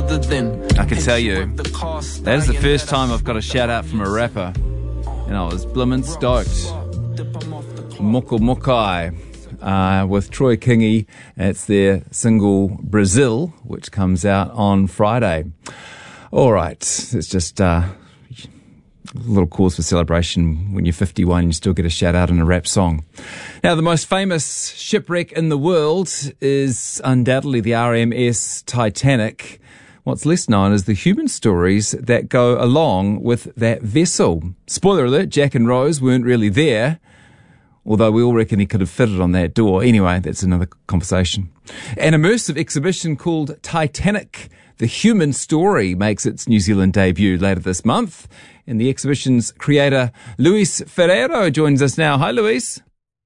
other than. I can tell you, that is the first time I've got a shout out from a rapper, and I was blimmin' stoked. Moko Mokai with Troy Kingi. It's their single Brazil, which comes out on Friday. All right, it's just a little cause for celebration. When you're 51, you still get a shout out in a rap song. Now, the most famous shipwreck in the world is undoubtedly the RMS Titanic. What's less known is the human stories that go along with that vessel. Spoiler alert, Jack and Rose weren't really there, although we all reckon he could have fitted on that door. Anyway, that's another conversation. An immersive exhibition called Titanic, The Human Story, makes its New Zealand debut later this month. And the exhibition's creator, Luis Ferreiro, joins us now. Hi, Luis.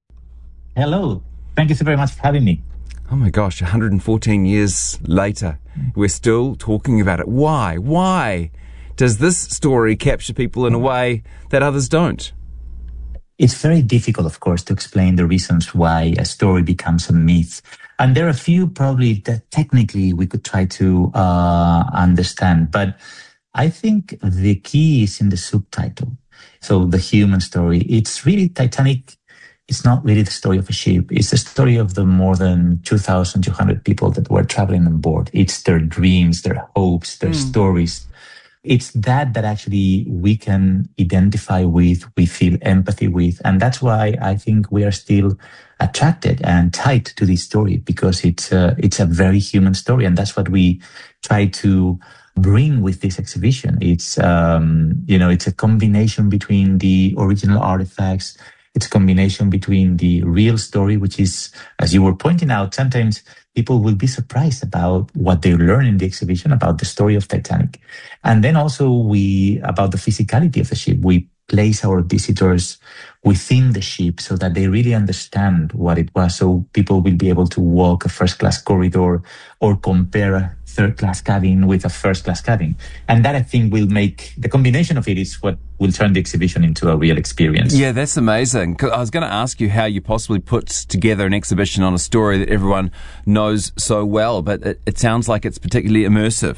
Hello. Thank you so very much for having me. Oh my gosh, 114 years later, we're still talking about it. Why? Why does this story capture people in a way that others don't? It's very difficult, of course, to explain the reasons why a story becomes a myth. And there are a few probably that technically we could try to understand. But I think the key is in the subtitle. So the human story, it's really Titanic. It's not really the story of a ship. It's the story of the more than 2,200 people that were traveling on board. It's their dreams, their hopes, their stories. It's that actually we can identify with, we feel empathy with. And that's why I think we are still attracted and tied to this story, because it's a very human story. And that's what we try to bring with this exhibition. It's, it's a combination between the original artifacts. It's a combination between the real story, which is, as you were pointing out, sometimes people will be surprised about what they learn in the exhibition about the story of Titanic. And then also about the physicality of the ship. We place our visitors within the ship so that they really understand what it was. So people will be able to walk a first-class corridor or compare a third-class cabin with a first-class cabin. And that, I think, will make the combination of it is what will turn the exhibition into a real experience. Yeah, that's amazing. I was going to ask you how you possibly put together an exhibition on a story that everyone knows so well, but it sounds like it's particularly immersive.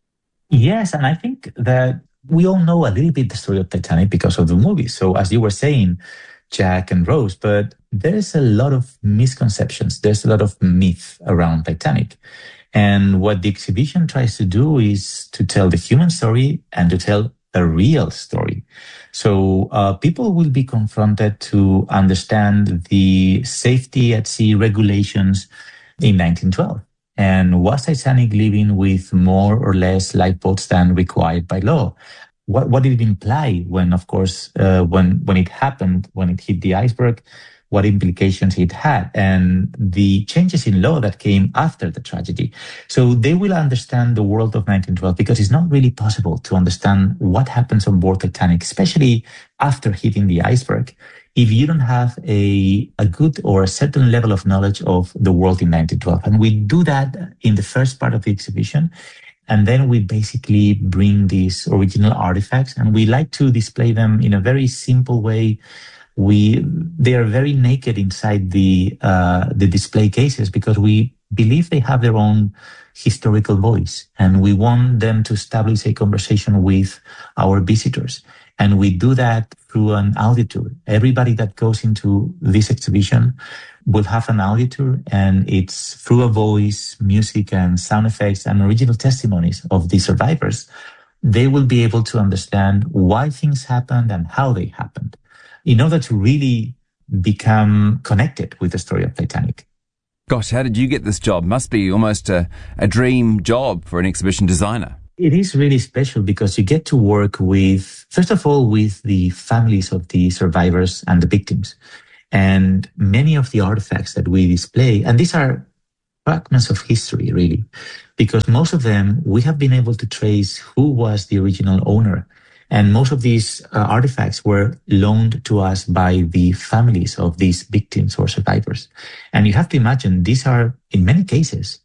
Yes, and I think that we all know a little bit the story of Titanic because of the movie. So as you were saying, Jack and Rose, but there's a lot of misconceptions. There's a lot of myth around Titanic. And what the exhibition tries to do is to tell the human story and to tell a real story. So people will be confronted to understand the safety at sea regulations in 1912. And was Titanic living with more or less lifeboats than required by law? What did it imply when, of course, when it happened, when it hit the iceberg, what implications it had, and the changes in law that came after the tragedy. So they will understand the world of 1912, because it's not really possible to understand what happens on board Titanic, especially after hitting the iceberg, if you don't have a good or a certain level of knowledge of the world in 1912. And we do that in the first part of the exhibition. And then we basically bring these original artifacts, and we like to display them in a very simple way. They are very naked inside the display cases, because we believe they have their own historical voice, and we want them to establish a conversation with our visitors. And we do that through an audio tour. Everybody that goes into this exhibition will have an audio tour, and it's through a voice, music, and sound effects and original testimonies of the survivors. They will be able to understand why things happened and how they happened, in order to really become connected with the story of Titanic. Gosh, how did you get this job? Must be almost a dream job for an exhibition designer. It is really special because you get to work with, first of all, with the families of the survivors and the victims. And many of the artifacts that we display, and these are fragments of history, really, because most of them, we have been able to trace who was the original owner. And most of these artifacts were loaned to us by the families of these victims or survivors. And you have to imagine, these are, in many cases,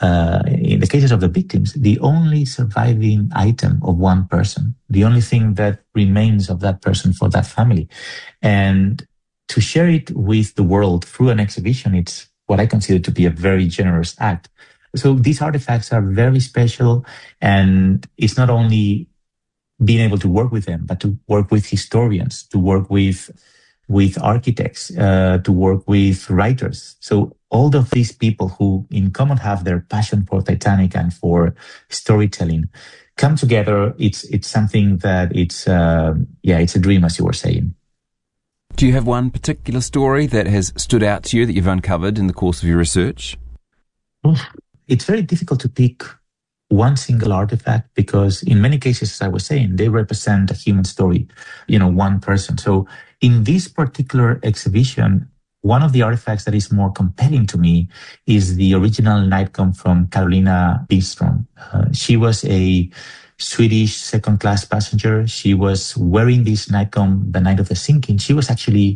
in the cases of the victims, the only surviving item of one person, the only thing that remains of that person for that family. And to share it with the world through an exhibition, it's what I consider to be a very generous act. So these artifacts are very special, and it's not only being able to work with them, but to work with historians, to work with architects, to work with writers. So all of these people who in common have their passion for Titanic and for storytelling come together. It's something that it's a dream, as you were saying. Do you have one particular story that has stood out to you that you've uncovered in the course of your research? It's very difficult to pick one single artifact because in many cases, as I was saying, they represent a human story, one person. So in this particular exhibition, one of the artifacts that is more compelling to me is the original nightgown from Carolina Billström. She was a Swedish second-class passenger. She was wearing this nightgown the night of the sinking. She was actually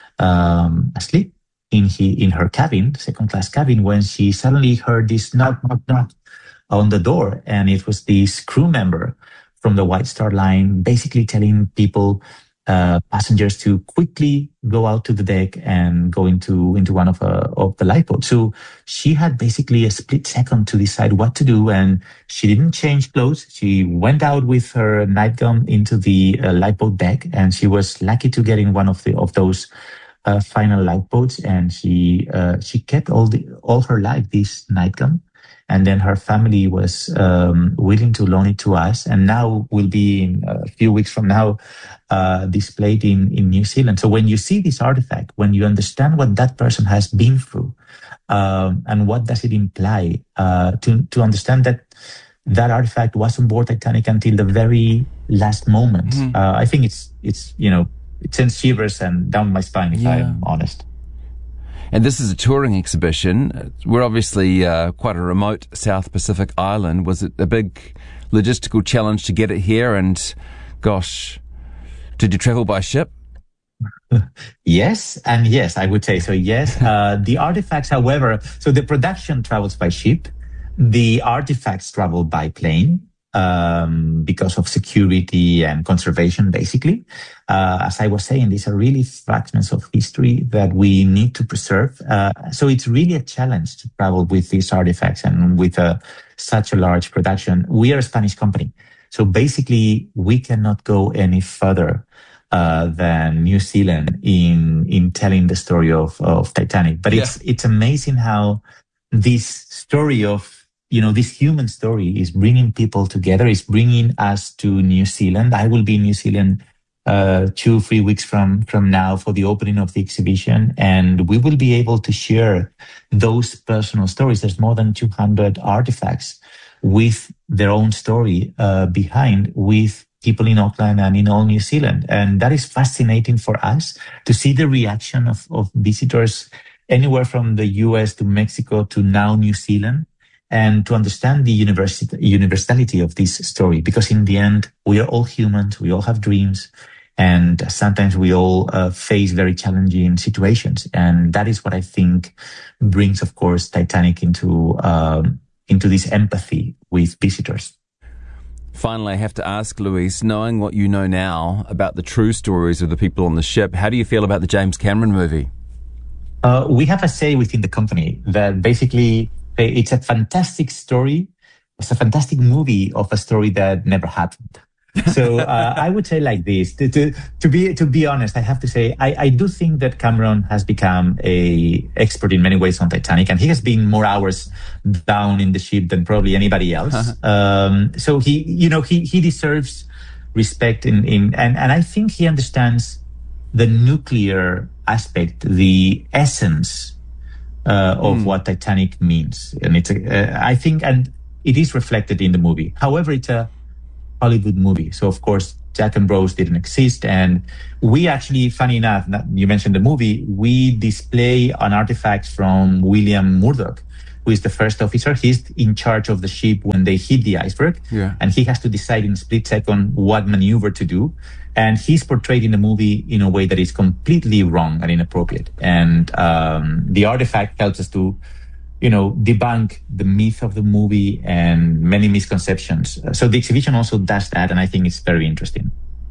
asleep in her cabin, second-class cabin, when she suddenly heard this knock, knock, knock on the door. And it was this crew member from the White Star Line basically telling people, passengers, to quickly go out to the deck and go into one of the lifeboats. So she had basically a split second to decide what to do, and she didn't change clothes. She went out with her nightgown into the lifeboat deck, and she was lucky to get in one of those final lifeboats. And she kept all her life this nightgown. And then her family was willing to loan it to us, and now will be in a few weeks from now displayed in New Zealand. So when you see this artifact, when you understand what that person has been through, and what does it imply, to understand that artifact was on board Titanic until the very last moment, mm-hmm. I think it sends shivers and down my spine, if I'm honest. And this is a touring exhibition. We're obviously quite a remote South Pacific island. Was it a big logistical challenge to get it here? And gosh, did you travel by ship? Yes, and yes, I would say so. Yes, the artifacts, however, so the production travels by ship. The artifacts travel by plane. Because of security and conservation, basically. As I was saying, these are really fragments of history that we need to preserve. So it's really a challenge to travel with these artifacts and with such a large production. We are a Spanish company. So basically, we cannot go any further than New Zealand in telling the story of Titanic. But it's amazing how this story of this human story is bringing people together, is bringing us to New Zealand. I will be in New Zealand 2-3 weeks from now for the opening of the exhibition, and we will be able to share those personal stories. There's more than 200 artifacts with their own story behind, with people in Auckland and in all New Zealand. And that is fascinating for us to see the reaction of visitors anywhere from the US to Mexico to now New Zealand, and to understand the universality of this story. Because in the end, we are all humans, we all have dreams, and sometimes we all face very challenging situations. And that is what I think brings, of course, Titanic into this empathy with visitors. Finally, I have to ask, Luis, knowing what you know now about the true stories of the people on the ship, how do you feel about the James Cameron movie? We have a say within the company that basically it's a fantastic story. It's a fantastic movie of a story that never happened. So I would say like this. To be honest, I have to say I do think that Cameron has become a expert in many ways on Titanic, and he has been more hours down in the ship than probably anybody else. So he deserves respect and I think he understands the nuclear aspect, the essence of what Titanic means. And I think, and it is reflected in the movie. However, it's a Hollywood movie. So of course, Jack and Rose didn't exist. And we actually, funny enough, you mentioned the movie, we display an artifact from William Murdoch, who is the first officer. He's in charge of the ship when they hit the iceberg. Yeah. And he has to decide in a split second what maneuver to do. And he's portrayed in the movie in a way that is completely wrong and inappropriate. And the artifact helps us to, debunk the myth of the movie and many misconceptions. So the exhibition also does that, and I think it's very interesting.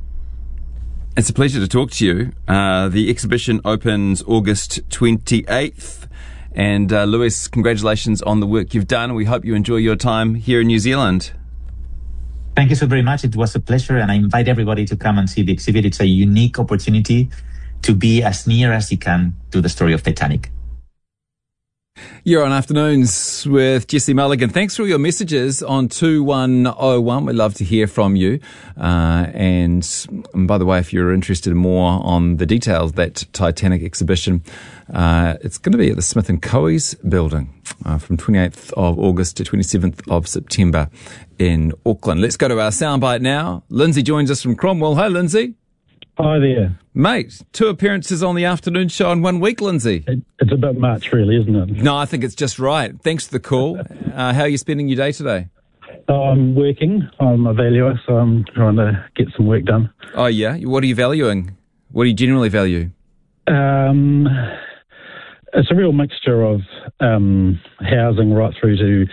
It's a pleasure to talk to you. The exhibition opens August 28th, And Lewis, congratulations on the work you've done. We hope you enjoy your time here in New Zealand. Thank you so very much. It was a pleasure, and I invite everybody to come and see the exhibit. It's a unique opportunity to be as near as you can to the story of Titanic. You're on Afternoons with Jesse Mulligan. Thanks for all your messages on 2101. We'd love to hear from you. And by the way, if you're interested more on the details of that Titanic exhibition, it's going to be at the Smith & Coe's building from 28th of August to 27th of September in Auckland. Let's go to our soundbite now. Lindsay joins us from Cromwell. Hi, Lindsay. Hi there. Mate, 2 appearances on the afternoon show in 1 week, Lindsay. It's a bit much, really, isn't it? No, I think it's just right. Thanks for the call. How are you spending your day today? I'm working. I'm a valuer, so I'm trying to get some work done. Oh, yeah? What are you valuing? What do you generally value? It's a real mixture of housing right through to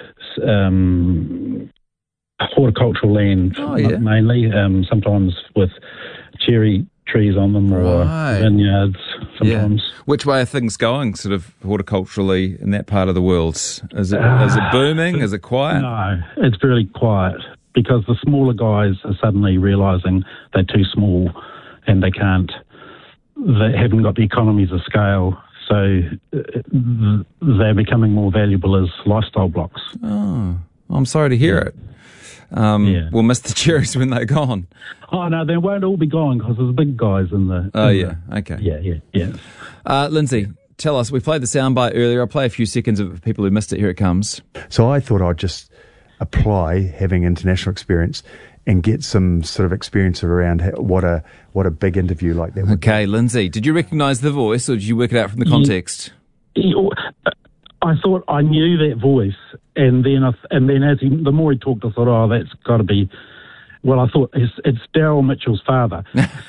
horticultural land, mainly, sometimes with cherry trees on them or vineyards sometimes. Yeah. Which way are things going, sort of horticulturally in that part of the world? Is it booming? Is it quiet? No, it's really quiet because the smaller guys are suddenly realising they're too small and they haven't got the economies of scale. So they're becoming more valuable as lifestyle blocks. Oh, I'm sorry to hear it. We'll miss the cherries when they're gone. Oh, no, they won't all be gone because there's big guys in the... Okay. Yeah. Lindsay, tell us, we played the soundbite earlier. I'll play a few seconds of people who missed it. Here it comes. So I thought I'd just apply having international experience and get some sort of experience around what a big interview like that would be. Lindsay, did you recognise the voice or did you work it out from the context? I thought I knew that voice, and then the more he talked, I thought, oh, that's got to be. Well, I thought it's Daryl Mitchell's father.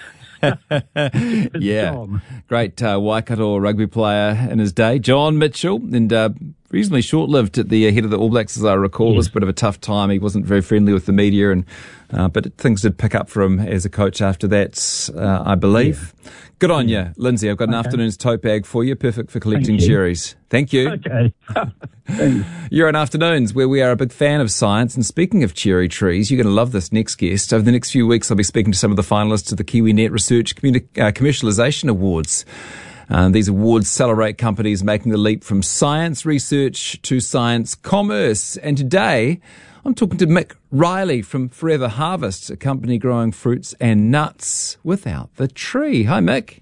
Yeah, John. Great Waikato rugby player in his day, John Mitchell, and reasonably short-lived at the head of the All Blacks, as I recall. It was a bit of a tough time. He wasn't very friendly with the media, and but things did pick up for him as a coach after that, I believe. Yeah. Good on you, Lindsay. I've got an afternoon's tote bag for you, perfect for collecting cherries. Thank you. Okay. You're on Afternoons, where we are a big fan of science. And speaking of cherry trees, you're going to love this next guest. Over the next few weeks, I'll be speaking to some of the finalists of the KiwiNet Research Commercialisation Awards. These awards celebrate companies making the leap from science research to science commerce. And today, I'm talking to Mick Riley from Forever Harvest, a company growing fruits and nuts without the tree. Hi, Mick.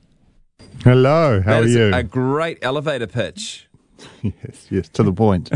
Hello, how are you? A great elevator pitch. Yes, to the point.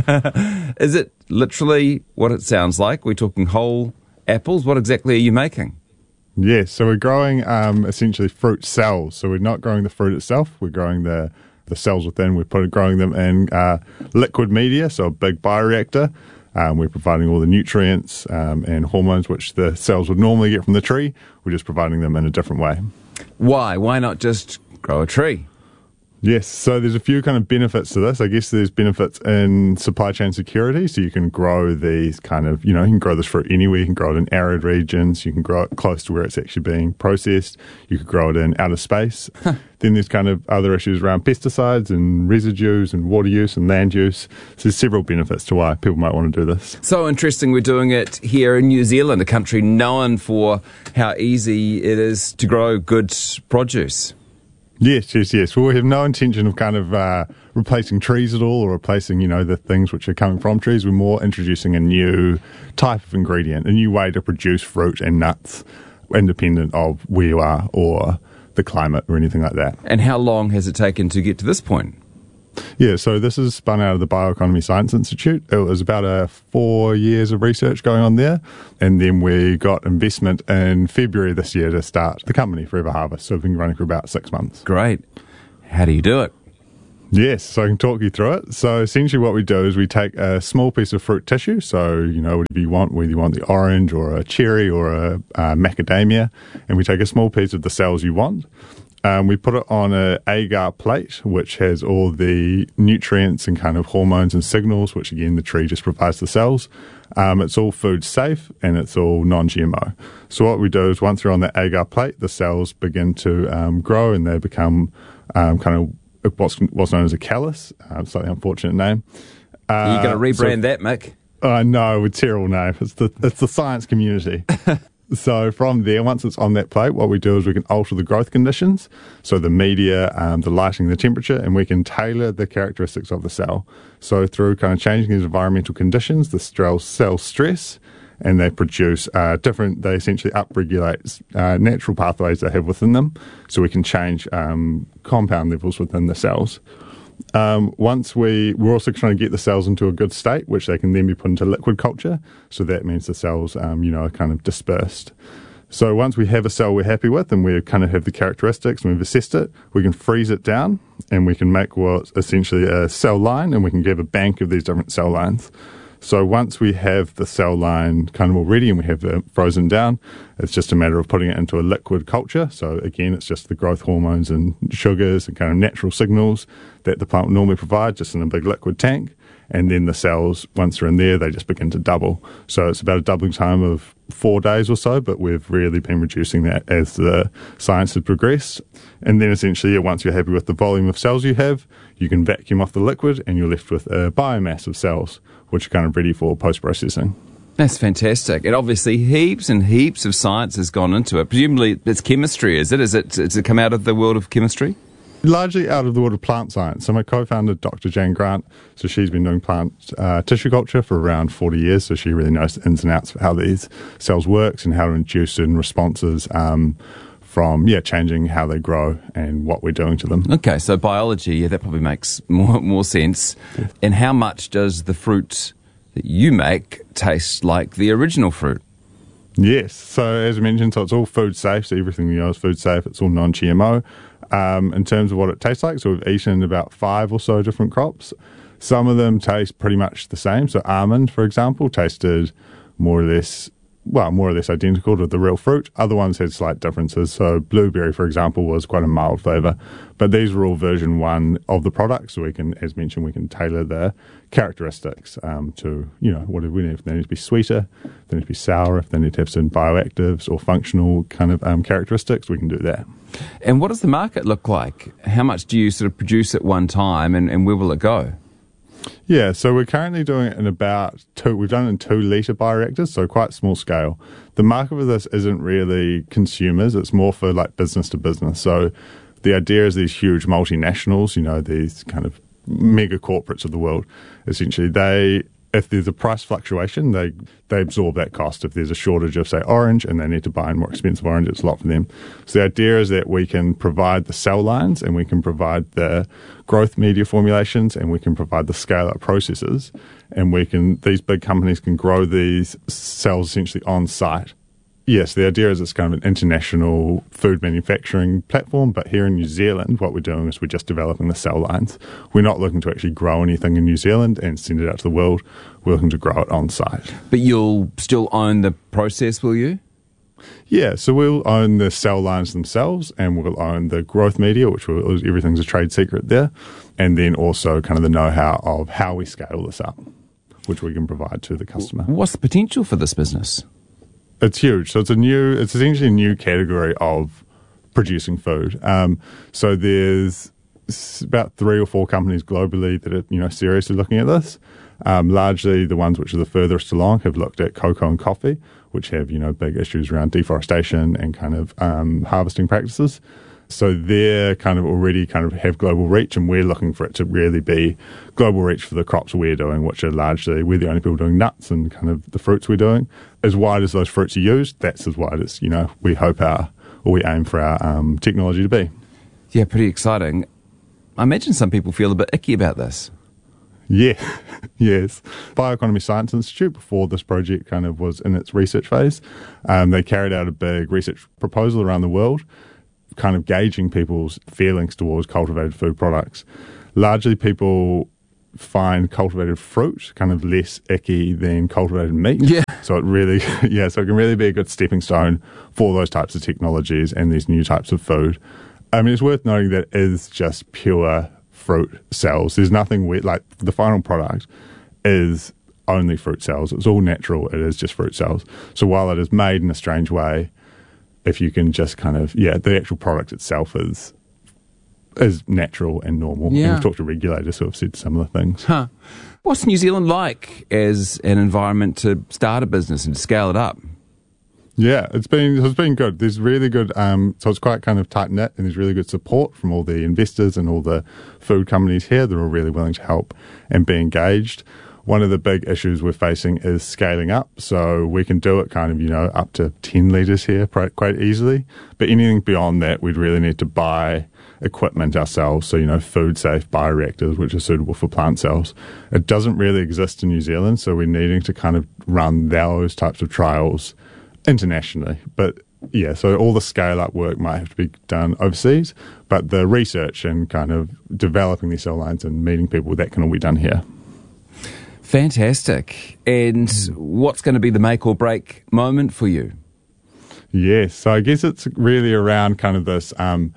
Is it literally what it sounds like? We're talking whole apples. What exactly are you making? Yes, so we're growing essentially fruit cells. So we're not growing the fruit itself. We're growing the cells within. We're growing them in liquid media, so a big bioreactor. We're providing all the nutrients and hormones which the cells would normally get from the tree. We're just providing them in a different way. Why? Why not just grow a tree? Yes, so there's a few kind of benefits to this. I guess there's benefits in supply chain security. So you can grow these kind of, you can grow this fruit anywhere. You can grow it in arid regions. You can grow it close to where it's actually being processed. You could grow it in outer space. Then there's kind of other issues around pesticides and residues and water use and land use. So there's several benefits to why people might want to do this. So interesting. We're doing it here in New Zealand, a country known for how easy it is to grow good produce. Yes. Well, we have no intention of kind of replacing trees at all or replacing, the things which are coming from trees. We're more introducing a new type of ingredient, a new way to produce fruit and nuts independent of where you are or the climate or anything like that. And how long has it taken to get to this point? Yeah, so this is spun out of the Bioeconomy Science Institute. It was about 4 years of research going on there. And then we got investment in February this year to start the company, Forever Harvest. So we've been running for about 6 months. Great. How do you do it? Yes, so I can talk you through it. So essentially what we do is we take a small piece of fruit tissue, so, whatever you want, whether you want the orange or a cherry or a macadamia, and we take a small piece of the cells you want. We put it on an agar plate, which has all the nutrients and kind of hormones and signals, which again, the tree just provides the cells. It's all food safe and it's all non-GMO. So what we do is once they're on that agar plate, the cells begin to grow and they become kind of what's known as a callus, slightly unfortunate name. You're going to rebrand that, Mick? I know, a terrible name. It's the science community. So from there, once it's on that plate, what we do is we can alter the growth conditions, so the media, the lighting, the temperature, and we can tailor the characteristics of the cell. So through kind of changing these environmental conditions, the cells stress, and they produce they essentially upregulate natural pathways they have within them, so we can change compound levels within the cells. We're also trying to get the cells into a good state, which they can then be put into liquid culture. So that means the cells, are kind of dispersed. So once we have a cell we're happy with and we kind of have the characteristics and we've assessed it, we can freeze it down and we can make what's essentially a cell line, and we can give a bank of these different cell lines. So once we have the cell line kind of all ready and we have it frozen down, it's just a matter of putting it into a liquid culture. So again, it's just the growth hormones and sugars and kind of natural signals that the plant will normally provide, just in a big liquid tank. And then the cells, once they're in there, they just begin to double. So it's about a doubling time of 4 days or so, but we've really been reducing that as the science has progressed. And then essentially, once you're happy with the volume of cells you have, you can vacuum off the liquid and you're left with a biomass of cells, which are kind of ready for post-processing. That's fantastic. And obviously heaps and heaps of science has gone into it. Presumably it's chemistry, is it? Does it come out of the world of chemistry? Largely out of the world of plant science. So my co-founder, Dr. Jane Grant, so she's been doing plant tissue culture for around 40 years, so she really knows the ins and outs of how these cells work and how to induce certain responses from changing how they grow and what we're doing to them. Okay, so biology, that probably makes more sense. Yeah. And how much does the fruit that you make taste like the original fruit? Yes, so as I mentioned, so it's all food safe, so everything we know is food safe, it's all non-GMO. In terms of what it tastes like, so we've eaten about 5 or so different crops. Some of them taste pretty much the same. So almond, for example, tasted more or less identical to the real fruit. Other ones had slight differences. So blueberry, for example, was quite a mild flavour. But these were all version 1 of the product. So we can, as mentioned, we can tailor the characteristics to, what do we need. If they need to be sweeter, if they need to be sour, if they need to have certain bioactives or functional kind of characteristics, we can do that. And what does the market look like? How much do you sort of produce at one time, and where will it go? Yeah, so we're currently doing it in we've done it in 2 litre bioreactors, so quite small scale. The market for this isn't really consumers, it's more for like business to business. So the idea is these huge multinationals, these kind of mega corporates of the world, essentially if there's a price fluctuation, they absorb that cost. If there's a shortage of, say, orange and they need to buy a more expensive orange, it's a lot for them. So the idea is that we can provide the cell lines and we can provide the growth media formulations and we can provide the scale-up processes, and these big companies can grow these cells essentially on site. Yes, the idea is it's kind of an international food manufacturing platform, but here in New Zealand, what we're doing is we're just developing the cell lines. We're not looking to actually grow anything in New Zealand and send it out to the world. We're looking to grow it on site. But you'll still own the process, will you? Yeah, so we'll own the cell lines themselves, and we'll own the growth media, everything's a trade secret there, and then also kind of the know-how of how we scale this up, which we can provide to the customer. What's the potential for this business? It's huge. So it's essentially a new category of producing food. So there's about 3 or 4 companies globally that are, seriously looking at this. Largely the ones which are the furthest along have looked at cocoa and coffee, which have, big issues around deforestation and kind of harvesting practices. So they're kind of already have global reach, and we're looking for it to really be global reach for the crops we're doing, which are largely, we're the only people doing nuts and kind of the fruits we're doing. As wide as those fruits are used, that's as wide as, we hope we aim for our technology to be. Yeah, pretty exciting. I imagine some people feel a bit icky about this. Yeah, yes. Bioeconomy Science Institute, before this project kind of was in its research phase, they carried out a big research proposal around the world, kind of gauging people's feelings towards cultivated food products. Largely people find cultivated fruit kind of less icky than cultivated meat. Yeah. So it really, so it can really be a good stepping stone for those types of technologies and these new types of food. I mean, it's worth noting that it is just pure fruit cells. There's nothing weird, like the final product is only fruit cells. It's all natural. It is just fruit cells. So while it is made in a strange way, if you can just kind of, the actual product itself is is natural and normal. Yeah. And we've talked to regulators who have said similar things. Huh. What's New Zealand like as an environment to start a business and to scale it up? Yeah, it's been good. There's really good, so it's quite kind of tight knit, and there's really good support from all the investors and all the food companies here that are really willing to help and be engaged. One of the big issues we're facing is scaling up. So we can do it kind of, up to 10 litres here quite easily. But anything beyond that, we'd really need to buy equipment ourselves. So, food safe bioreactors, which are suitable for plant cells. It doesn't really exist in New Zealand. So we're needing to kind of run those types of trials internationally. But yeah, so all the scale up work might have to be done overseas. But the research and kind of developing these cell lines and meeting people, that can all be done here. Fantastic. And what's going to be the make or break moment for you? Yes, so I guess it's really around kind of this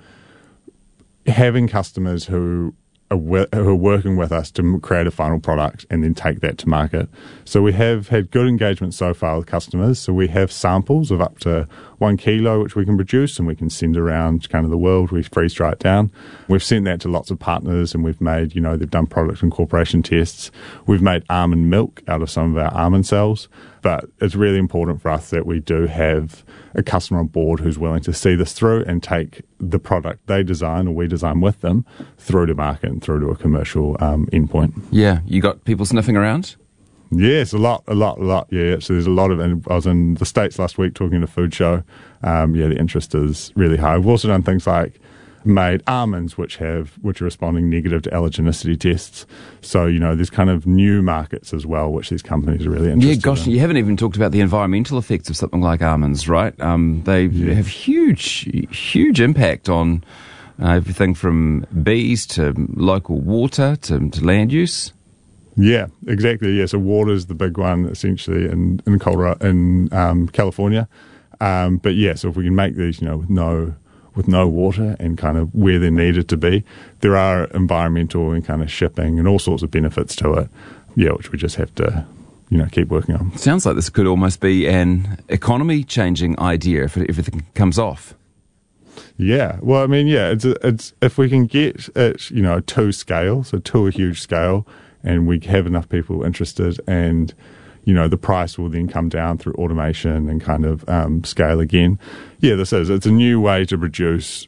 having customers who are working with us to create a final product and then take that to market. So we have had good engagement so far with customers. So we have samples of up to 1 kilo, which we can produce and we can send around kind of the world. We freeze dry it down. We've sent that to lots of partners and we've made, they've done product incorporation tests. We've made almond milk out of some of our almond cells. But it's really important for us that we do have a customer on board who's willing to see this through and take the product they design or we design with them through to market and through to a commercial endpoint. Yeah, you got people sniffing around? Yes, a lot. Yeah, so there's a lot of, and I was in the States last week talking at a food show. The interest is really high. We've also done things like made almonds which are responding negative to allergenicity tests. So, there's kind of new markets as well, which these companies are really interested in. You haven't even talked about the environmental effects of something like almonds, right? They have huge impact on everything from bees to local water to land use. Yeah, exactly. Yeah, so water is the big one essentially in Colorado, in California. But yeah, so if we can make these, with no water and kind of where they're needed to be, there are environmental and kind of shipping and all sorts of benefits to it. Yeah, which we just have to, keep working on. Sounds like this could almost be an economy-changing idea if everything comes off. Yeah, well, I mean, yeah, it's if we can get it, to scale, so to a huge scale, and we have enough people interested and, the price will then come down through automation and kind of scale again. Yeah, it's a new way to produce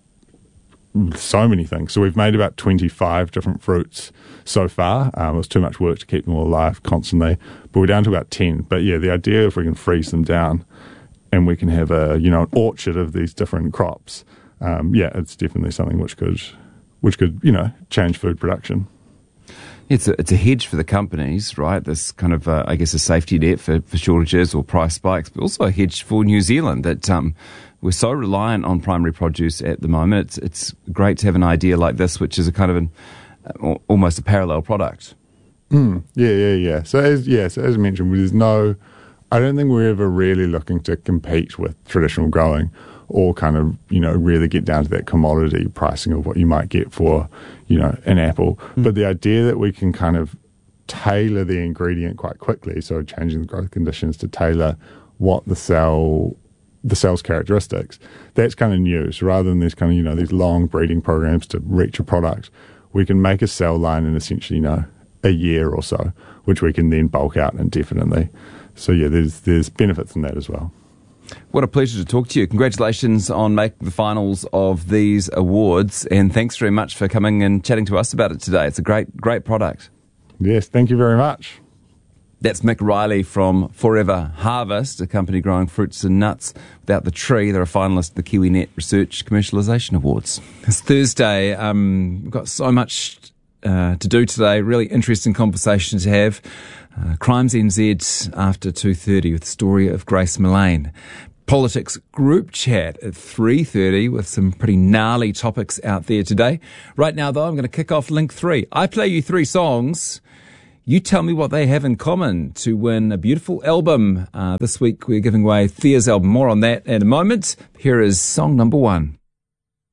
so many things. So we've made about 25 different fruits so far. It was too much work to keep them all alive constantly, but we're down to about 10. But yeah, the idea if we can freeze them down and we can have an orchard of these different crops, it's definitely something which could change food production. It's a hedge for the companies, right? This kind of, a safety net for shortages or price spikes, but also a hedge for New Zealand that we're so reliant on primary produce at the moment. It's great to have an idea like this, which is a kind of almost a parallel product. Yeah. So as mentioned, I don't think we're ever really looking to compete with traditional growing or kind of, really get down to that commodity pricing of what you might get for, an apple. But the idea that we can kind of tailor the ingredient quite quickly, so changing the growth conditions to tailor what the cell's characteristics, that's kind of new. So rather than these kind of, these long breeding programs to reach a product, we can make a cell line in essentially, a year or so, which we can then bulk out indefinitely. So yeah, there's benefits in that as well. What a pleasure to talk to you. Congratulations on making the finals of these awards, and thanks very much for coming and chatting to us about it today. It's a great product. Yes, thank you very much. That's Mick Riley from Forever Harvest, a company growing fruits and nuts without the tree. They're a finalist at the KiwiNet Research Commercialisation Awards. It's Thursday. We've got so much to do today. Really interesting conversation to have. Crimes NZ after 2:30 with the story of Grace Millane. Politics group chat at 3:30 with some pretty gnarly topics out there today. Right now, though, I'm going to kick off Link 3. I play you 3 songs. You tell me what they have in common to win a beautiful album. This week, we're giving away Thea's album. More on that in a moment. Here is song number 1.